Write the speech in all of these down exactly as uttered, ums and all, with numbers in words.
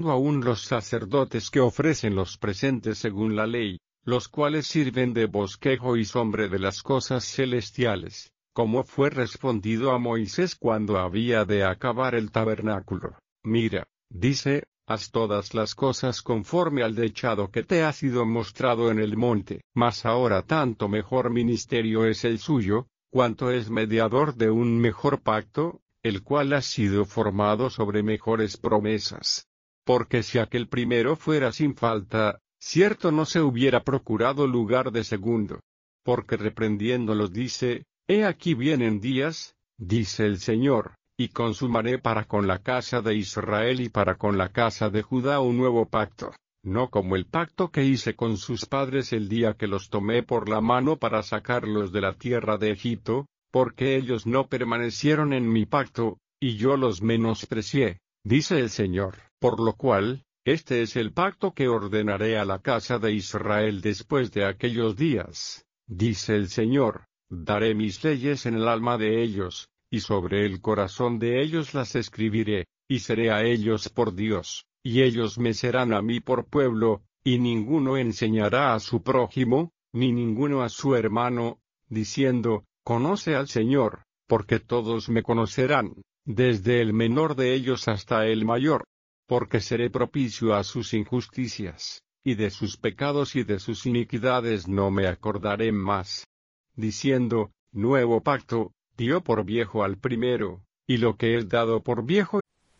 aún los sacerdotes que ofrecen los presentes según la ley, los cuales sirven de bosquejo y sombra de las cosas celestiales, como fue respondido a Moisés cuando había de acabar el tabernáculo. Mira, dice, haz todas las cosas conforme al dechado que te ha sido mostrado en el monte. Mas ahora tanto mejor ministerio es el suyo, cuanto es mediador de un mejor pacto, el cual ha sido formado sobre mejores promesas. Porque si aquel primero fuera sin falta, cierto no se hubiera procurado lugar de segundo. Porque reprendiéndolos dice, he aquí vienen días, dice el Señor, y consumaré para con la casa de Israel y para con la casa de Judá un nuevo pacto, no como el pacto que hice con sus padres el día que los tomé por la mano para sacarlos de la tierra de Egipto, porque ellos no permanecieron en mi pacto, y yo los menosprecié, dice el Señor. Por lo cual, este es el pacto que ordenaré a la casa de Israel después de aquellos días, dice el Señor, daré mis leyes en el alma de ellos, y sobre el corazón de ellos las escribiré, y seré a ellos por Dios, y ellos me serán a mí por pueblo, y ninguno enseñará a su prójimo, ni ninguno a su hermano, diciendo, conoce al Señor, porque todos me conocerán, desde el menor de ellos hasta el mayor. Porque seré propicio a sus injusticias, y de sus pecados y de sus iniquidades no me acordaré más. Diciendo, nuevo pacto, dio por viejo al primero, y lo que es dado por viejo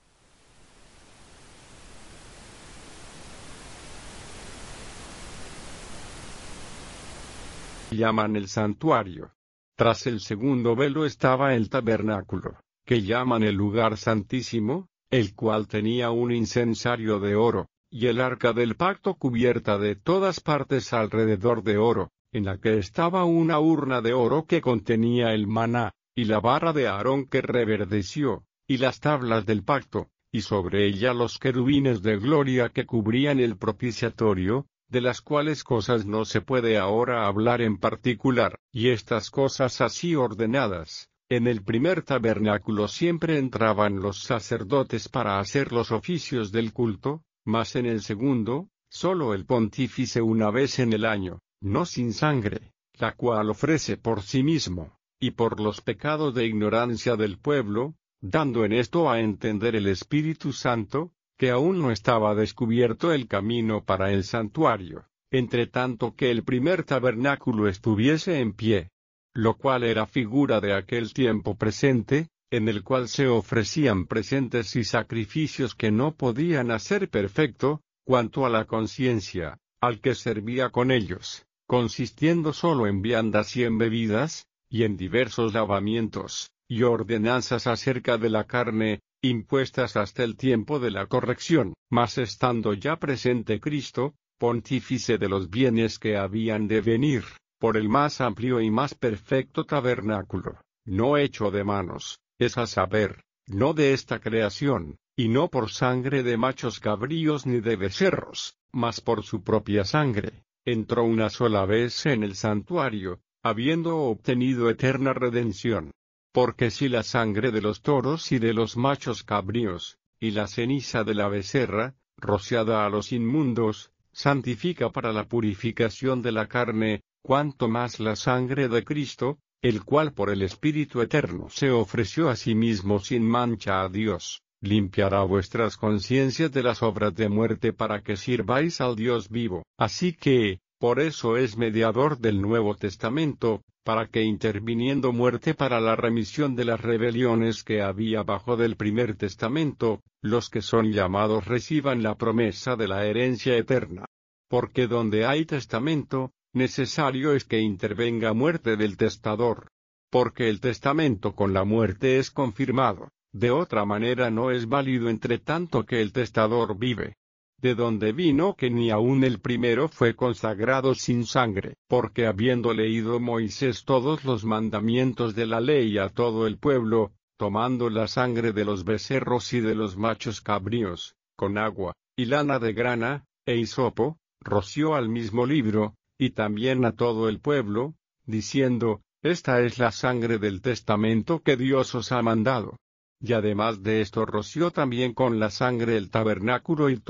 llaman el santuario. Tras el segundo velo estaba el tabernáculo, que llaman el lugar santísimo, el cual tenía un incensario de oro, y el arca del pacto cubierta de todas partes alrededor de oro, en la que estaba una urna de oro que contenía el maná, y la vara de Aarón que reverdeció, y las tablas del pacto, y sobre ella los querubines de gloria que cubrían el propiciatorio, de las cuales cosas no se puede ahora hablar en particular, y estas cosas así ordenadas. En el primer tabernáculo siempre entraban los sacerdotes para hacer los oficios del culto, mas en el segundo, solo el pontífice una vez en el año, no sin sangre, la cual ofrece por sí mismo, y por los pecados de ignorancia del pueblo, dando en esto a entender el Espíritu Santo, que aún no estaba descubierto el camino para el santuario, entre tanto que el primer tabernáculo estuviese en pie. Lo cual era figura de aquel tiempo presente, en el cual se ofrecían presentes y sacrificios que no podían hacer perfecto, cuanto a la conciencia, al que servía con ellos, consistiendo solo en viandas y en bebidas, y en diversos lavamientos, y ordenanzas acerca de la carne, impuestas hasta el tiempo de la corrección, mas estando ya presente Cristo, pontífice de los bienes que habían de venir, por el más amplio y más perfecto tabernáculo, no hecho de manos, es a saber, no de esta creación, y no por sangre de machos cabríos ni de becerros, mas por su propia sangre, entró una sola vez en el santuario, habiendo obtenido eterna redención. Porque si la sangre de los toros y de los machos cabríos, y la ceniza de la becerra, rociada a los inmundos, santifica para la purificación de la carne, cuanto más la sangre de Cristo, el cual por el Espíritu Eterno se ofreció a sí mismo sin mancha a Dios, limpiará vuestras conciencias de las obras de muerte para que sirváis al Dios vivo. Así que, por eso es mediador del Nuevo Testamento, para que interviniendo muerte para la remisión de las rebeliones que había bajo del primer testamento, los que son llamados reciban la promesa de la herencia eterna. Porque donde hay testamento, necesario es que intervenga muerte del testador. Porque el testamento con la muerte es confirmado, de otra manera no es válido entre tanto que el testador vive. De donde vino que ni aun el primero fue consagrado sin sangre, porque habiendo leído Moisés todos los mandamientos de la ley a todo el pueblo, tomando la sangre de los becerros y de los machos cabríos, con agua, y lana de grana, e hisopo, roció al mismo libro, y también a todo el pueblo, diciendo, esta es la sangre del testamento que Dios os ha mandado. Y además de esto roció también con la sangre el tabernáculo y